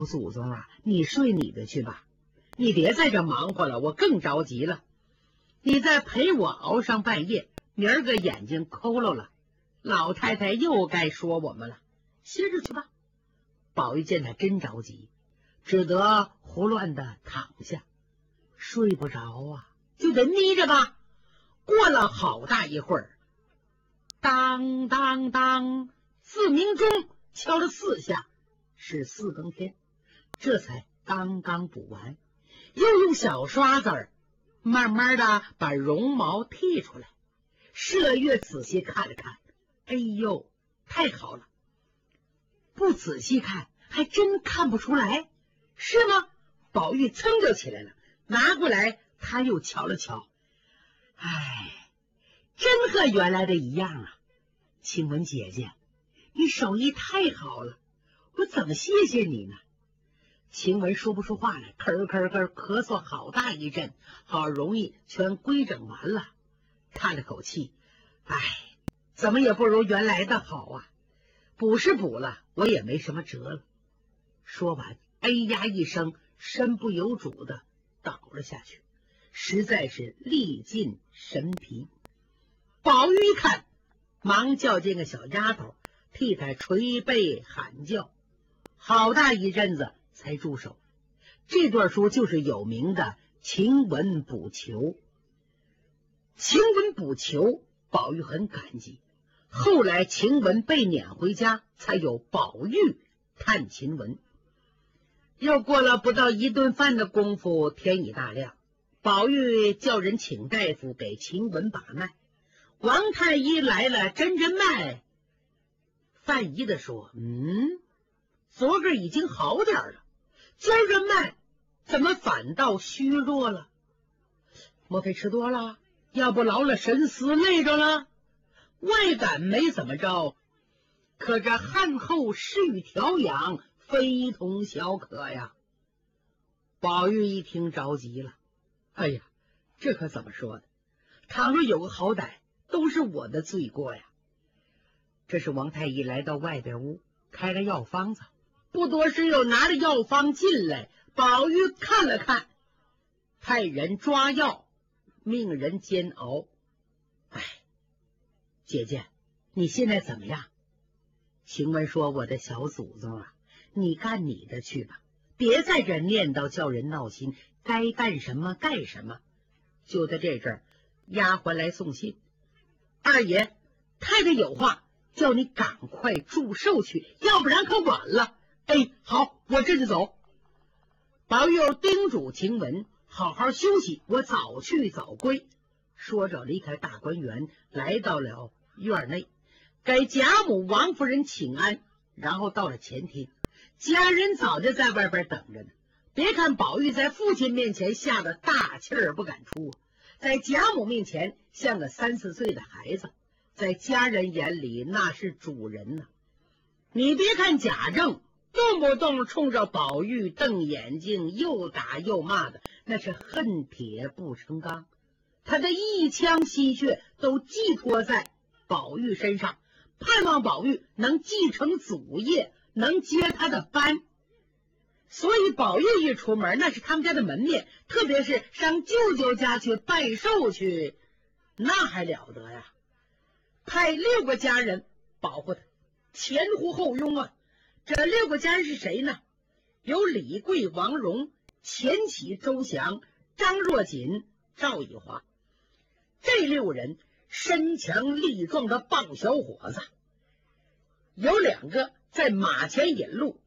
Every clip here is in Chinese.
祖宗啊，你睡你的去吧，你别在这忙活了，我更着急了。你再陪我熬上半夜，明儿个眼睛佝偻了，老太太又该说我们了。歇着去吧。宝玉见他真着急，只得胡乱的躺下，睡不着啊，就得眯着吧。过了好大一会儿，当当当，自鸣钟敲了4下，是4更天，这才刚刚补完，又用小刷子慢慢的把绒毛剔出来。麝月仔细看了看，哎呦，太好了！不仔细看还真看不出来，是吗？宝玉噌就起来了，拿过来他又瞧了瞧，哎，真和原来的一样啊！晴雯姐姐，你手艺太好了，我怎么谢谢你呢？晴雯说不出话来，咳咳咳咳嗽好大一阵，好容易全规整完了，叹了口气，哎，怎么也不如原来的好啊！补是补了，我也没什么辙了。说完，哎呀一声，身不由主的倒了下去，实在是力尽神疲。宝玉一看，忙叫进个小丫头替他捶背喊叫，好大一阵子才住手。这段书就是有名的晴雯补裘。晴雯补裘，宝玉很感激。后来晴雯被撵回家，才有宝玉探晴雯。又过了不到1顿饭的功夫，天已大亮，宝玉叫人请大夫给晴雯把脉。王太医来了，诊脉，范医的说：“昨个已经好点了，今儿这脉怎么反倒虚弱了？莫非吃多了？要不劳了神思，累着了？外感没怎么着，可这汗后失与调养，非同小可呀。”宝玉一听着急了，哎呀，这可怎么说呢？倘若有个好歹，都是我的罪过呀。这是王太医来到外边屋，开了药方子，不多时又拿着药方进来。宝玉看了看，派人抓药，命人煎熬。哎，姐姐，你现在怎么样？晴雯说：“我的小祖宗啊，你干你的去吧，别在这念叨叫人闹心，该干什么干什么。”就在这阵儿，丫鬟来送信：“二爷，太太有话，叫你赶快祝寿去，要不然可晚了。”哎，好，我这就走。宝玉又叮嘱晴雯好好休息，我早去早归。说着离开大观园，来到了院内，给贾母、王夫人请安，然后到了前厅，家人早就在外边等着呢。别看宝玉在父亲面前吓得大气儿不敢出，在贾母面前像个3、4岁的孩子，在家人眼里那是主人呢。你别看贾政动不动冲着宝玉瞪眼睛，又打又骂的，那是恨铁不成钢，他的一腔心血都寄托在宝玉身上，盼望宝玉能继承祖业，能接他的班。所以宝玉一出门，那是他们家的门面，特别是上舅舅家去拜寿去，那还了得呀！派6个家人保护他，前呼后拥啊。这6个家人是谁呢？有李贵、王荣、钱起、周祥、张若锦、赵以华。这6人身强力壮的棒小伙子，有2个在马前引路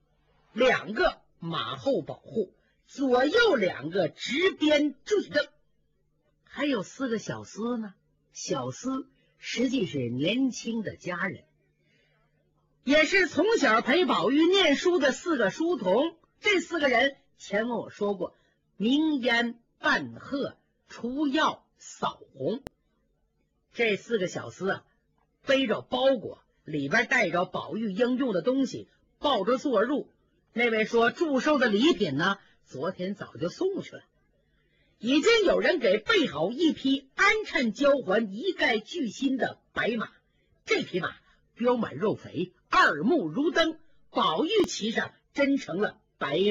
，2个马后保护，左右2个执鞭追正，还有4个小厮呢。小厮实际是年轻的家人，也是从小陪宝玉念书的4个书童。这4个人前文我说过，明烟、半鹤、除药、扫红。这4个小厮啊，背着包裹，里边带着宝玉应用的东西，抱着坐入。那位说祝寿的礼品呢，昨天早就送去了。已经有人给备好一匹安缮交还、一概俱新的白马。这匹马膘满肉肥，耳目如灯，宝玉骑上真成了白